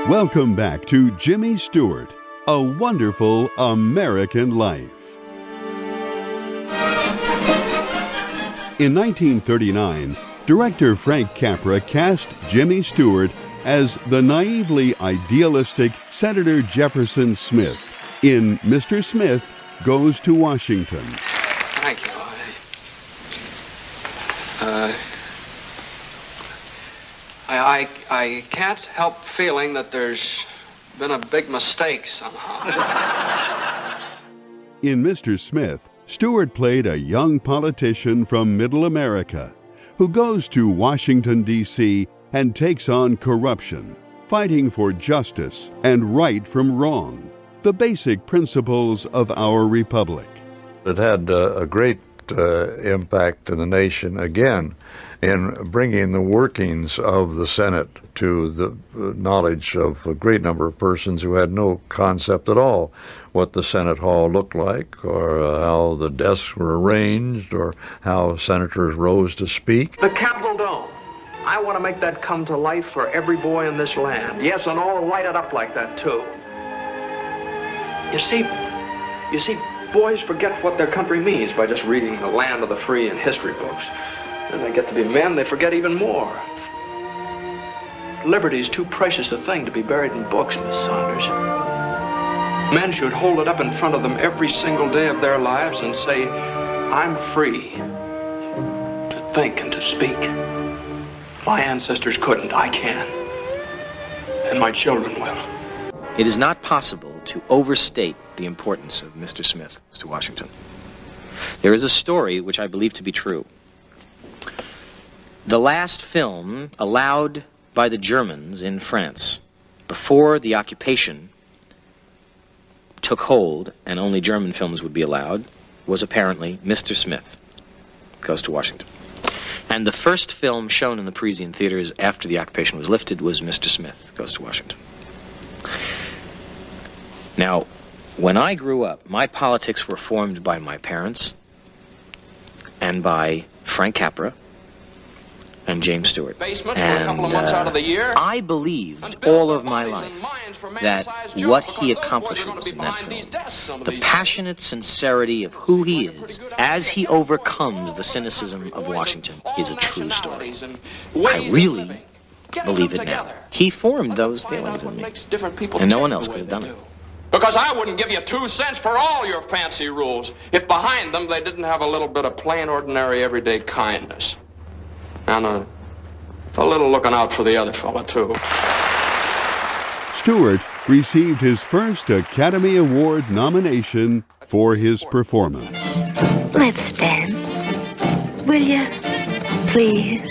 Welcome back to Jimmy Stewart, A Wonderful American Life. In 1939, director Frank Capra cast Jimmy Stewart as the naively idealistic Senator Jefferson Smith in Mr. Smith Goes to Washington. Thank you. I can't help feeling that there's been a big mistake somehow. In Mr. Smith, Stewart played a young politician from Middle America who goes to Washington, D.C. and takes on corruption, fighting for justice and right from wrong, the basic principles of our republic. It had a great impact in the nation, again, in bringing the workings of the Senate to the knowledge of a great number of persons who had no concept at all what the Senate Hall looked like, or how the desks were arranged, or how senators rose to speak. The Capitol Dome. I want to make that come to life for every boy in this land. Yes, and all light it up like that, too. You see, boys forget what their country means by just reading The Land of the Free and history books. When they get to be men, they forget even more. Liberty's too precious a thing to be buried in books, Miss Saunders. Men should hold it up in front of them every single day of their lives and say, I'm free to think and to speak. My ancestors couldn't, I can. And my children will. It is not possible to overstate the importance of Mr. Smith to Washington. There is a story which I believe to be true. The last film allowed by the Germans in France before the occupation took hold and only German films would be allowed was apparently Mr. Smith Goes to Washington. And the first film shown in the Parisian theaters after the occupation was lifted was Mr. Smith Goes to Washington. Now, when I grew up, my politics were formed by my parents and by Frank Capra and James Stewart. And I believed all of my life that what he accomplishes in that film, the passionate sincerity of who he is as he overcomes the cynicism of Washington, is a true story. I really believe it now. He formed those feelings in me, and no one else could have done it. Because I wouldn't give you 2 cents for all your fancy rules if behind them they didn't have a little bit of plain, ordinary, everyday kindness. And a little looking out for the other fella, too. Stewart received his first Academy Award nomination for his performance. Let's dance. Will you? Please.